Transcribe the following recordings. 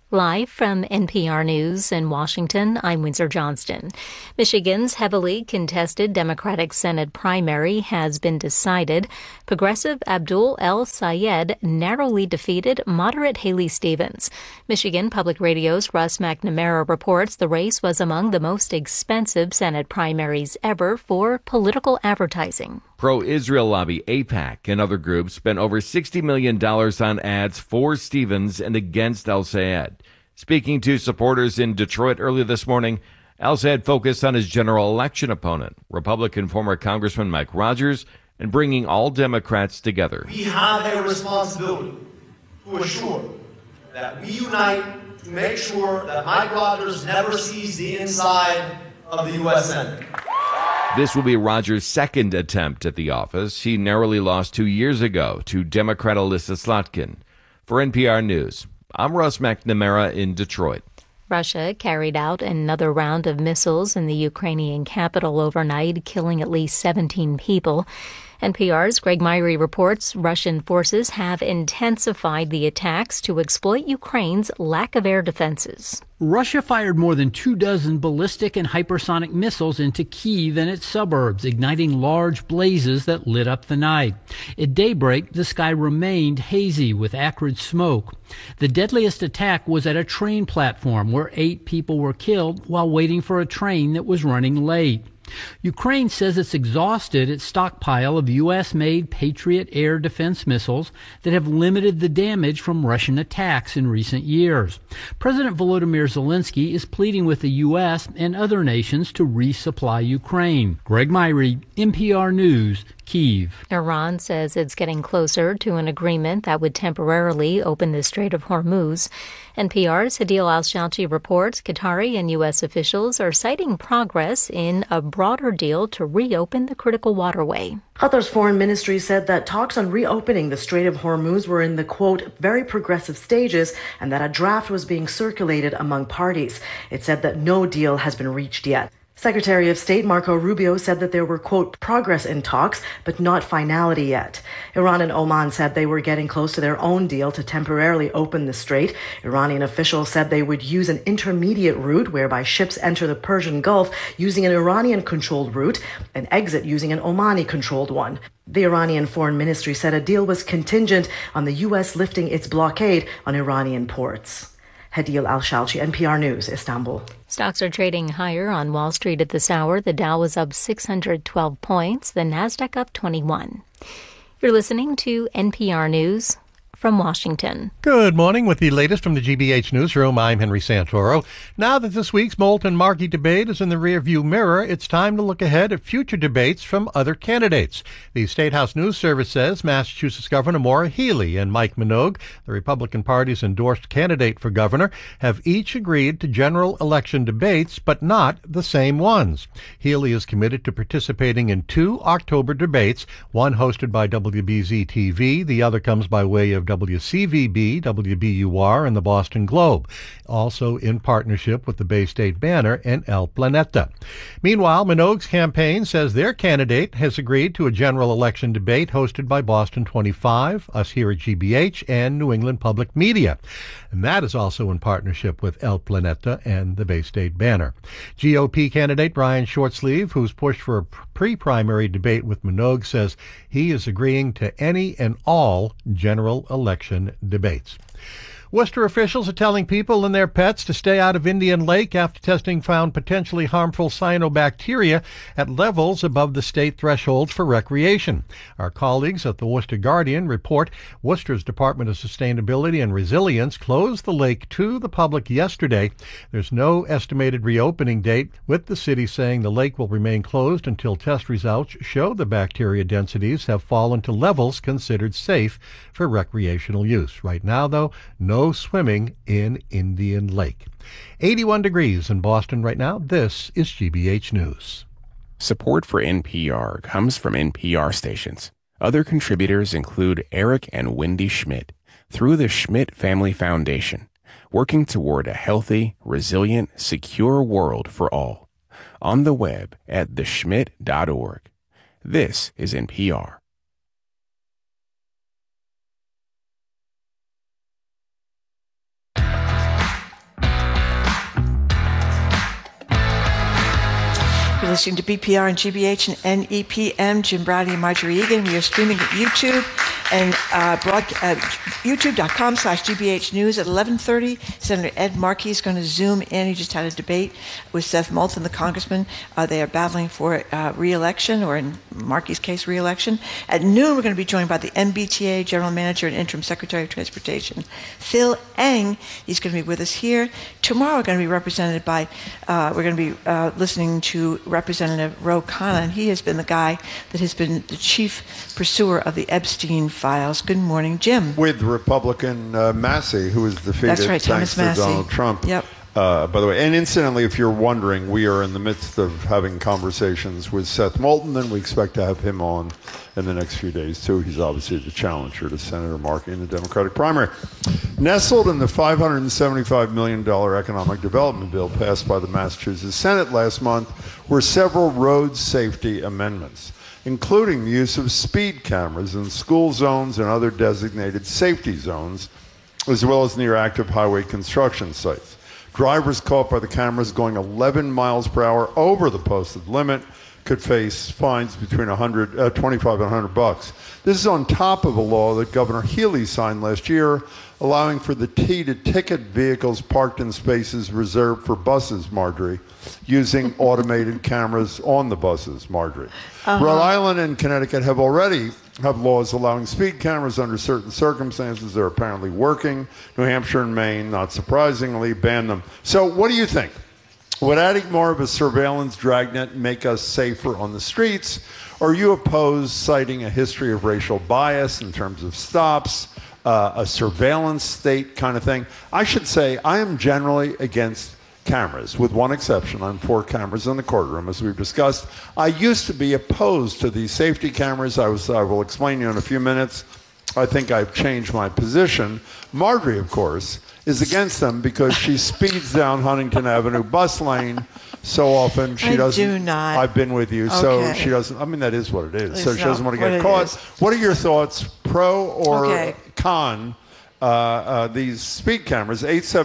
Live from NPR News in Washington, I'm Windsor Johnston. Michigan's heavily contested Democratic Senate primary has been decided. Progressive Abdul El-Sayed narrowly defeated moderate Haley Stevens. Michigan Public Radio's Russ McNamara reports the race was among the most expensive Senate primaries ever for political advertising. Pro-Israel lobby AIPAC and other groups spent over $60 million on ads for Stevens and against El-Sayed. Speaking to supporters in Detroit early this morning, El-Sayed focused on his general election opponent, Republican former Congressman Mike Rogers, and bringing all Democrats together. We have a responsibility to assure that we unite to make sure that Mike Rogers never sees the inside of the U.S. Senate. This will be Rogers' second attempt at the office. He narrowly lost 2 years ago to Democrat Alyssa Slotkin. For NPR News, I'm Russ McNamara in Detroit. Russia carried out another round of missiles in the Ukrainian capital overnight, killing at least 17 people. NPR's Greg Myrie reports Russian forces have intensified the attacks to exploit Ukraine's lack of air defenses. Russia fired more than 24 ballistic and hypersonic missiles into Kyiv and its suburbs, igniting large blazes that lit up the night. At daybreak, the sky remained hazy with acrid smoke. The deadliest attack was at a train platform where 8 people were killed while waiting for a train that was running late. Ukraine says it's exhausted its stockpile of U.S.-made Patriot air defense missiles that have limited the damage from Russian attacks in recent years. President Volodymyr Zelensky is pleading with the U.S. and other nations to resupply Ukraine. Greg Myrie, NPR News, Kyiv. Iran says it's getting closer to an agreement that would temporarily open the Strait of Hormuz. NPR's Hadil Al-Shalchi reports Qatari and U.S. officials are citing progress in a broader deal to reopen the critical waterway. Qatar's foreign ministry said that talks on reopening the Strait of Hormuz were in the, quote, very progressive stages and that a draft was being circulated among parties. It said that no deal has been reached yet. Secretary of State Marco Rubio said that there were, quote, progress in talks, but not finality yet. Iran and Oman said they were getting close to their own deal to temporarily open the strait. Iranian officials said they would use an intermediate route whereby ships enter the Persian Gulf using an Iranian-controlled route and exit using an Omani-controlled one. The Iranian Foreign Ministry said a deal was contingent on the U.S. lifting its blockade on Iranian ports. Hadil Al-Shalchi, NPR News, Istanbul. Stocks are trading higher on Wall Street at this hour. The Dow was up 612 points, the Nasdaq up 21. You're listening to NPR News from Washington. Good morning. With the latest from the GBH Newsroom, I'm Henry Santoro. Now that this week's Moulton-Markey debate is in the rearview mirror, it's time to look ahead at future debates from other candidates. The State House News Service says Massachusetts Governor Maura Healey and Mike Minogue, the Republican Party's endorsed candidate for governor, have each agreed to general election debates, but not the same ones. Healey is committed to participating in 2 October debates, one hosted by WBZ-TV, the other comes by way of WCVB, WBUR, and the Boston Globe, also in partnership with the Bay State Banner and El Planeta. Meanwhile, Minogue's campaign says their candidate has agreed to a general election debate hosted by Boston 25, us here at GBH, and New England Public Media. And that is also in partnership with El Planeta and the Bay State Banner. GOP candidate Brian Shortsleeve, who's pushed for a pre-primary debate with Minogue, says he is agreeing to any and all general election debates. Worcester officials are telling people and their pets to stay out of Indian Lake after testing found potentially harmful cyanobacteria at levels above the state thresholds for recreation. Our colleagues at the Worcester Guardian report Worcester's Department of Sustainability and Resilience closed the lake to the public yesterday. There's no estimated reopening date, with the city saying the lake will remain closed until test results show the bacteria densities have fallen to levels considered safe for recreational use. Right now, though, no swimming in Indian Lake. 81 degrees in Boston right now. This is GBH News. Support for NPR comes from NPR stations. Other contributors include Eric and Wendy Schmidt through the Schmidt Family Foundation, working toward a healthy, resilient, secure world for all. On the web at theschmidt.org. This is NPR. listening to BPR and GBH and NEPM. Jim Brady and Marjorie Egan. We are streaming at YouTube and youtube.com/GBH News at 11:30. Senator Ed Markey is going to Zoom in. He just had a debate with Seth Moulton, the congressman. They are battling for re-election, or in Markey's case, re-election. At noon, we're going to be joined by the MBTA General Manager and Interim Secretary of Transportation, Phil Eng. He's going to be with us here. Tomorrow, we're going to be represented by, listening to Representative Ro Khanna, and he has been the guy that has been the chief pursuer of the Epstein files. Good morning, Jim. With Republican Massey, who was defeated That's right, thanks Thomas to Massey. Donald Trump. Yep. By the way, and incidentally, if you're wondering, we are in the midst of having conversations with Seth Moulton, and we expect to have him on in the next few days, too. He's obviously the challenger to Senator Markey in the Democratic primary. Nestled in the $575 million economic development bill passed by the Massachusetts Senate last month were several road safety amendments, including the use of speed cameras in school zones and other designated safety zones, as well as near active highway construction sites. Drivers caught by the cameras going 11 miles per hour over the posted limit could face fines between $25 and $100. This is on top of a law that Governor Healy signed last year, allowing for the T-to-ticket vehicles parked in spaces reserved for buses, Marjorie, using automated cameras on the buses, Marjorie. Rhode Island and Connecticut have laws allowing speed cameras under certain circumstances. They're apparently working. New Hampshire and Maine, not surprisingly, ban them. So what do you think? Would adding more of a surveillance dragnet make us safer on the streets? Or are you opposed citing a history of racial bias in terms of stops, a surveillance state kind of thing? I should say I am generally against cameras, with one exception. I'm for cameras in the courtroom, as we've discussed. I used to be opposed to these safety cameras. I will explain to you in a few minutes. I think I've changed my position. Marjorie, of course, is against them because she speeds down Huntington Avenue bus lane so often. She doesn't. I do not. I've been with you, so she doesn't. I mean, that is what it is. So she doesn't want to get caught. What are your thoughts, pro or con? These speed cameras,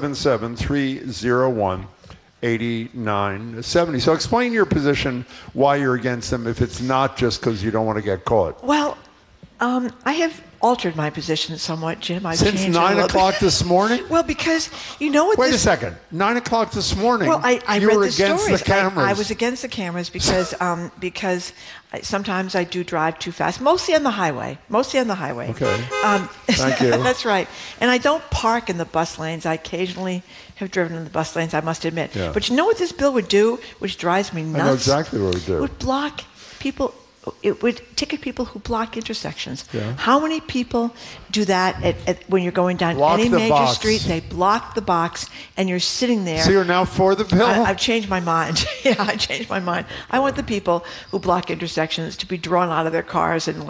877-301-8970. So explain your position, why you're against them, if it's not just because you don't want to get caught. Well, I have altered my position somewhat, Jim. Since 9 o'clock this morning? Well, because you know what? Wait a second. 9 o'clock this morning. Well, I you read were the against stories. the cameras. I was against the cameras because sometimes I do drive too fast, mostly on the highway. Okay. Thank you. That's right. And I don't park in the bus lanes. I occasionally have driven in the bus lanes, I must admit. Yeah. But you know what this bill would do, which drives me nuts? I know exactly what it would do. It would block people. It would ticket people who block intersections. Yeah. How many people do that when you're going down any major street? They block the box, and you're sitting there. So you're now for the bill? I've changed my mind. Yeah, I changed my mind. I want the people who block intersections to be drawn out of their cars and,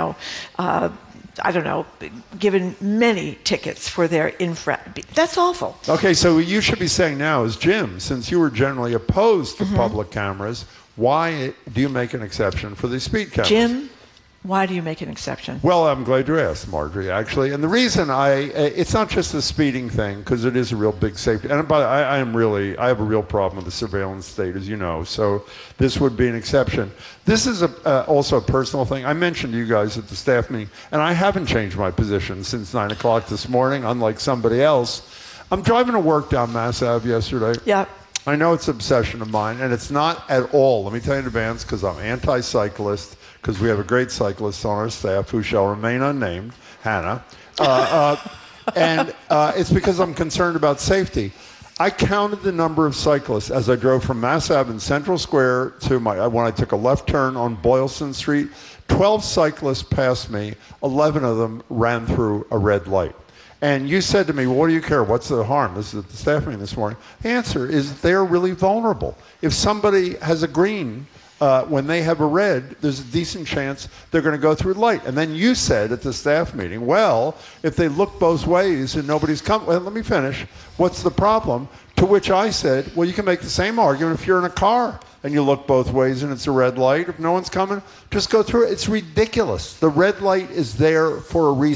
I don't know, given many tickets for their That's awful. Okay, so what you should be saying now is, Jim, since you were generally opposed to public cameras, why do you make an exception for the speed cameras? Jim, why do you make an exception? Well, I'm glad you asked, Marjorie, actually. And the reason it's not just the speeding thing, because it is a real big safety. And I have a real problem with the surveillance state, as you know. So this would be an exception. This is also a personal thing. I mentioned to you guys at the staff meeting, and I haven't changed my position since 9 o'clock this morning, unlike somebody else. I'm driving to work down Mass Ave yesterday. Yeah. I know it's an obsession of mine, and it's not at all, let me tell you in advance, because I'm anti-cyclist, because we have a great cyclist on our staff who shall remain unnamed, Hannah, and it's because I'm concerned about safety. I counted the number of cyclists as I drove from Mass Ave in Central Square to when I took a left turn on Boylston Street. 12 cyclists passed me, 11 of them ran through a red light. And you said to me, well, what do you care? What's the harm? This is at the staff meeting this morning. The answer is they're really vulnerable. If somebody has a green, when they have a red, there's a decent chance they're going to go through light. And then you said at the staff meeting, well, if they look both ways and nobody's come, well, let me finish. What's the problem? To which I said, well, you can make the same argument if you're in a car and you look both ways and it's a red light. If no one's coming, just go through it. It's ridiculous. The red light is there for a reason.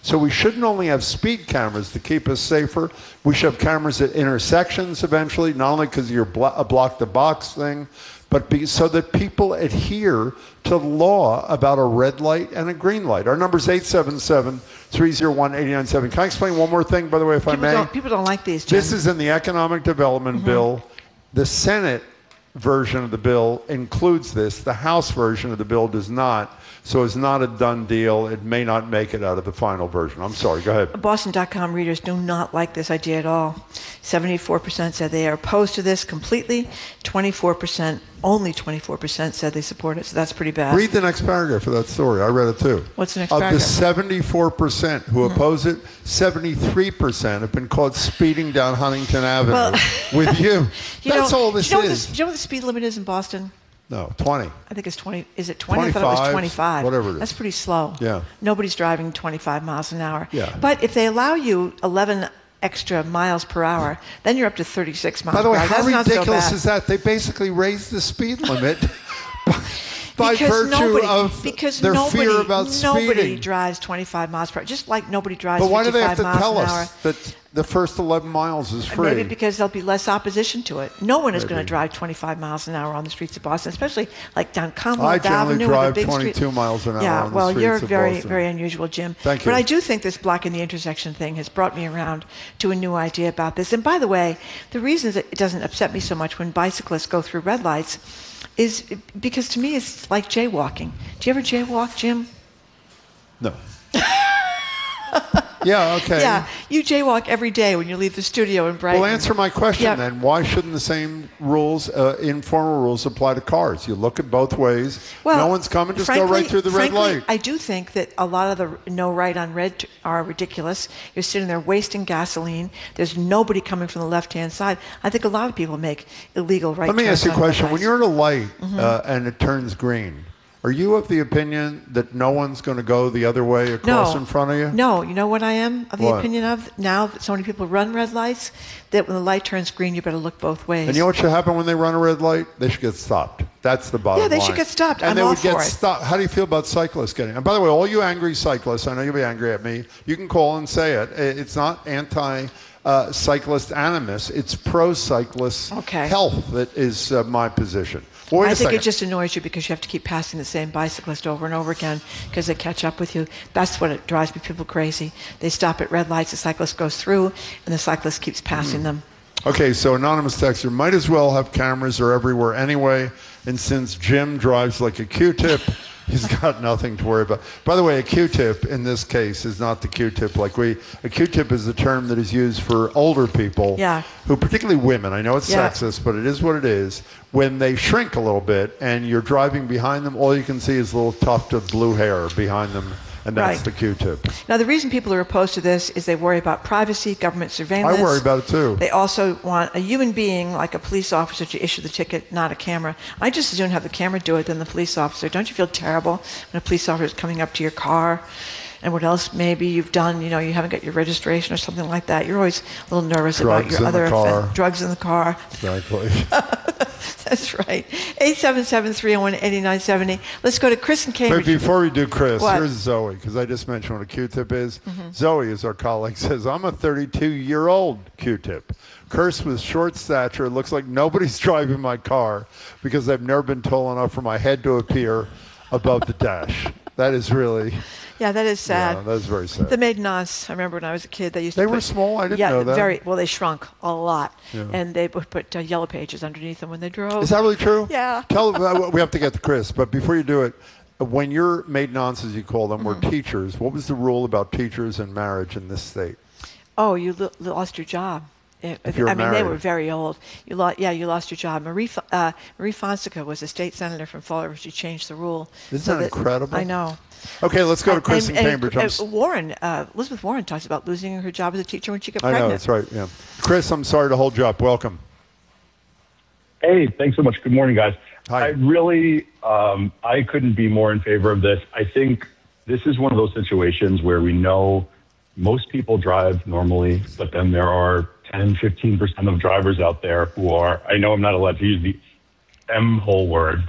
So we shouldn't only have speed cameras to keep us safer. We should have cameras at intersections eventually, not only because of your block-the-box thing, but so that people adhere to the law about a red light and a green light. Our number is 877-301-897. Can I explain one more thing, by the way, if I may? People don't like these, Jim. This is in the Economic Development Bill. The Senate version of the bill includes this. The House version of the bill does not. So it's not a done deal. It may not make it out of the final version. I'm sorry. Go ahead. Boston.com readers do not like this idea at all. 74% said they are opposed to this completely. Only 24% said they support it. So that's pretty bad. Read the next paragraph of that story. I read it too. What's the next paragraph? Of the 74% who oppose it, 73% have been caught speeding down Huntington Avenue with you. That's all this is. Do you know what the speed limit is in Boston? No, 20. I think it's 20. Is it 20? 25, I thought it was 25. Whatever it is. That's pretty slow. Yeah. Nobody's driving 25 miles an hour. Yeah. But if they allow you 11 extra miles per hour, then you're up to 36 miles per hour. By the way, how ridiculous so is that? They basically raised the speed limit by virtue of their fear about speeding. Nobody drives 25 miles per hour, just like nobody drives 55 miles an hour. But why do they have to tell us that the first 11 miles is free? Maybe because there'll be less opposition to it. No one is going to drive 25 miles an hour on the streets of Boston, especially like down Commonwealth Avenue. I generally drive 22 miles an hour on the streets of Boston. Yeah, well, you're very, very unusual, Jim. Thank you. But I do think this blocking the intersection thing has brought me around to a new idea about this. And by the way, the reason that it doesn't upset me so much when bicyclists go through red lights is because to me it's like jaywalking. Do you ever jaywalk, Jim? No. Yeah, okay. Yeah, you jaywalk every day when you leave the studio in Brighton. Well, answer my question then. Why shouldn't the same rules, informal rules, apply to cars? You look at both ways. Well, no one's coming, just go right through the red light. I do think that a lot of the no right on red are ridiculous. You're sitting there wasting gasoline. There's nobody coming from the left-hand side. I think a lot of people make illegal right turns. Let me ask you a question. When you're at a light Mm-hmm. and it turns green, are you of the opinion that no one's going to go the other way across in front of you? No. You know what I am of the opinion of? Now that so many people run red lights, that when the light turns green, you better look both ways. And you know what should happen when they run a red light? They should get stopped. That's the bottom line. Yeah, they should get stopped. And I'm they all would get for it. stopped. How do you feel about cyclists getting? And by the way, all you angry cyclists, I know you'll be angry at me. You can call and say it. It's not anti-cyclist animus. It's pro-cyclist health that is my position. Well, I think it just annoys you because you have to keep passing the same bicyclist over and over again because they catch up with you. That's what it drives people crazy. They stop at red lights, the cyclist goes through, and the cyclist keeps passing them. Okay, so anonymous texter, might as well have cameras are everywhere anyway, and since Jim drives like a Q-tip, he's got nothing to worry about. By the way, a Q-tip in this case is not the Q-tip a Q-tip is a term that is used for older people, who particularly women, I know it's sexist, but it is what it is. When they shrink a little bit and you're driving behind them, all you can see is a little tuft of blue hair behind them, and that's the Q-tip. Now, the reason people are opposed to this is they worry about privacy, government surveillance. I worry about it too. They also want a human being, like a police officer, to issue the ticket, not a camera. I just as soon have the camera do it than the police officer. Don't you feel terrible when a police officer is coming up to your car? And what else maybe you've done, you haven't got your registration or something like that. You're always a little nervous about your other drugs in the car. Exactly. That's right. 877-301-8970. Let's go to Chris in Cambridge. But before we do Chris, here's Zoe, because I just mentioned what a Q-tip is. Mm-hmm. Zoe, as our colleague says, I'm a 32-year-old Q-tip. Cursed with short stature, looks like nobody's driving my car because I've never been tall enough for my head to appear above the dash. That is really... Yeah, that is sad. Yeah, that is very sad. The Maiden-Aunts, I remember when I was a kid, they were small? I didn't know that. They shrunk a lot. Yeah. And they would put yellow pages underneath them when they drove. Is that really true? Yeah. We have to get to Chris, but before you do it, when your Maiden-Aunts, as you call them, were teachers, what was the rule about teachers and marriage in this state? Oh, you lost your job. They were very old. You lost your job. Marie Fonseca was a state senator from Fall River. She changed the rule. Isn't that incredible? I know. Okay, let's go to Chris in Cambridge. Elizabeth Warren talks about losing her job as a teacher when she got pregnant. I know, that's right, yeah. Chris, I'm sorry to hold you up. Welcome. Hey, thanks so much. Good morning, guys. Hi. I really, I couldn't be more in favor of this. I think this is one of those situations where we know most people drive normally, but then there are 10, 15% of drivers out there who are, I know I'm not allowed to use the M whole word, but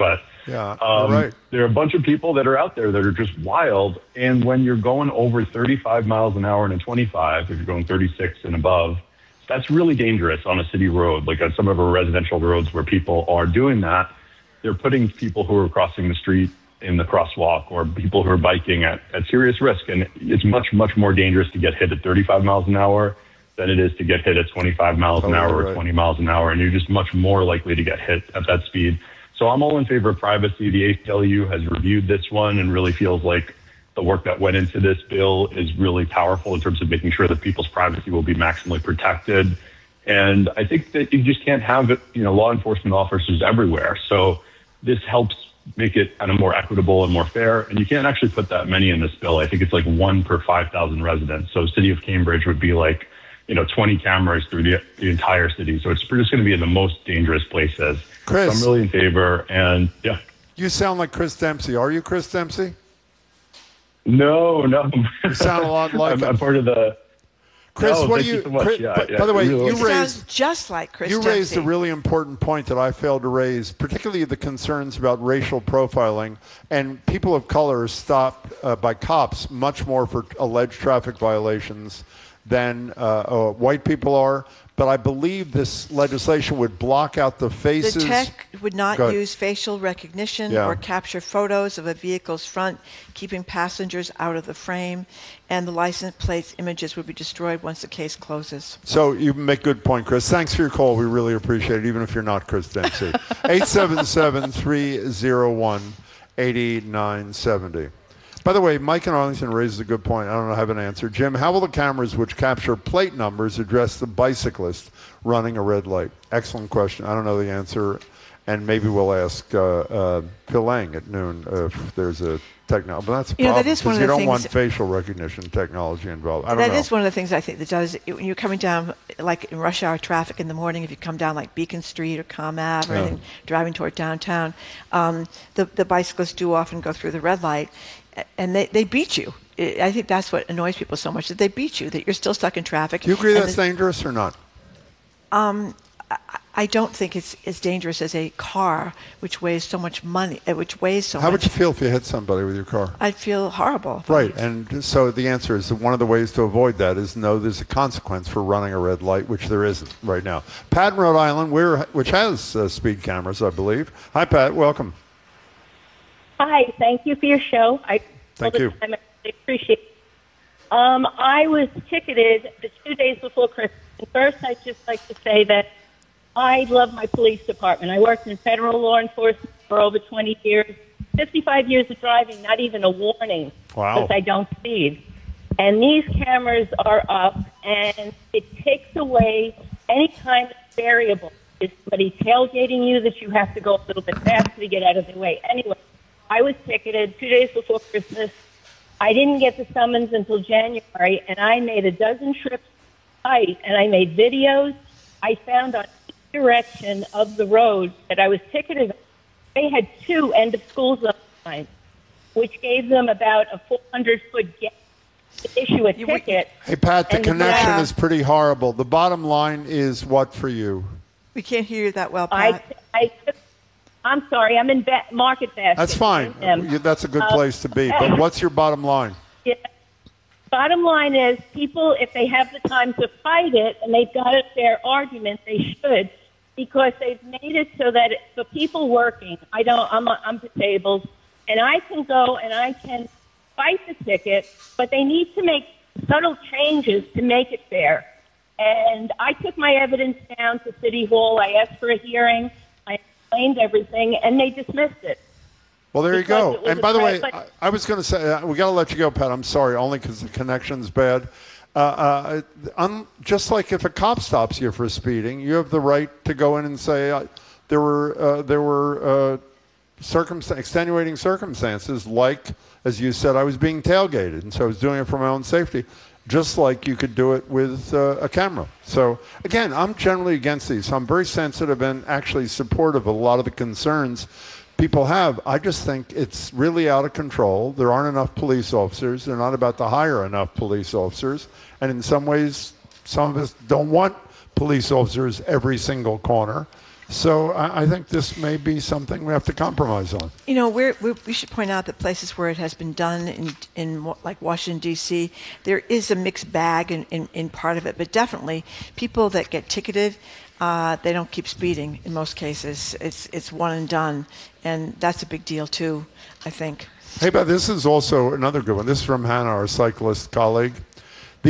Yeah, you're right. There are a bunch of people that are out there that are just wild. And when you're going over 35 miles an hour in a 25, if you're going 36 and above, that's really dangerous on a city road. Like on some of our residential roads where people are doing that, they're putting people who are crossing the street in the crosswalk or people who are biking at serious risk. And it's much, much more dangerous to get hit at 35 miles an hour than it is to get hit at 25 miles an hour or 20 miles an hour. And you're just much more likely to get hit at that speed. So I'm all in favor of privacy. The ACLU has reviewed this one and really feels like the work that went into this bill is really powerful in terms of making sure that people's privacy will be maximally protected. And I think that you just can't have it, law enforcement officers everywhere. So this helps make it kind of more equitable and more fair. And you can't actually put that many in this bill. I think it's like 1 per 5,000 residents. So City of Cambridge would be like, 20 cameras through the entire city. So it's just going to be in the most dangerous places. Chris, so I'm really in favor. And yeah. You sound like Chris Dempsey. Are you Chris Dempsey? No. You sound a lot like I'm part of the... Chris, no, what do you? So much. Chris, by the way, really you raised sounds just like Chris You raised Dempsey. a really important point that I failed to raise, particularly the concerns about racial profiling and people of color stopped by cops much more for alleged traffic violations than white people are. But I believe this legislation would block out the faces. The tech would not use facial recognition or capture photos of a vehicle's front, keeping passengers out of the frame, and the license plates images would be destroyed once the case closes. So you make a good point, Chris. Thanks for your call. We really appreciate it, even if you're not Chris Dempsey. 877-301-8970. By the way, Mike in Arlington raises a good point. I don't have an answer. Jim, how will the cameras which capture plate numbers address the bicyclist running a red light? Excellent question. I don't know the answer. And maybe we'll ask Phil Lang at noon if there's a technology. But that's a problem, that is one of you the don't things, want facial recognition technology involved. I don't know. That is one of the things I think that does, when you're coming down, like in rush hour traffic in the morning, if you come down like Beacon Street or Comm Ave or anything, driving toward downtown, the bicyclists do often go through the red light. And they beat you. I think that's what annoys people so much, that they beat you, that you're still stuck in traffic. Do you agree that's dangerous or not? I don't think it's as dangerous as a car, which weighs so much money, which weighs so much. How would you feel if you hit somebody with your car? I'd feel horrible. Right, and so the answer is that one of the ways to avoid that is know there's a consequence for running a red light, which there isn't right now. Pat in Rhode Island, which has speed cameras, I believe. Hi, Pat. Welcome. Hi, thank you for your show. Thank you. I really appreciate it. I was ticketed the 2 days before Christmas. And first, I'd just like to say that I love my police department. I worked in federal law enforcement for over 20 years, 55 years of driving, not even a warning because I don't speed. And these cameras are up, and it takes away any kind of variable. Is somebody tailgating you that you have to go a little bit faster to get out of their way? Anyway, I was ticketed 2 days before Christmas. I didn't get the summons until January, and I made a dozen trips to the site, and I made videos. I found on each direction of the road that I was ticketed. They had 2 end-of-school signs, which gave them about a 400-foot gap to issue a ticket. Hey, Pat, the connection is pretty horrible. The bottom line is what for you? We can't hear you that well, Pat. I'm sorry, I'm in Market Basket. That's fine. That's a good place to be. But what's your bottom line? Yeah. Bottom line is people, if they have the time to fight it and they've got a fair argument, they should, because they've made it so that for people working, I'm disabled, and I can go and I can fight the ticket, but they need to make subtle changes to make it fair. And I took my evidence down to City Hall. I asked for a hearing. I explained everything, and they dismissed it. Well, there you go. And by the way, I was going to say, we got to let you go, Pat. I'm sorry, only because the connection's bad. Just like if a cop stops you for speeding, you have the right to go in and say there were extenuating circumstances, like, as you said, I was being tailgated, and so I was doing it for my own safety, just like you could do it with a camera. So, again, I'm generally against these. I'm very sensitive and actually supportive of a lot of the concerns people have. I just think it's really out of control. There aren't enough police officers. They're not about to hire enough police officers. And in some ways, some of us don't want police officers every single corner. So I think this may be something we have to compromise on. You know, we should point out that places where it has been done in like Washington, D.C., there is a mixed bag in part of it. But definitely, people that get ticketed, they don't keep speeding in most cases. It's one and done. And that's a big deal, too, I think. Hey, but this is also another good one. This is from Hannah, our cyclist colleague.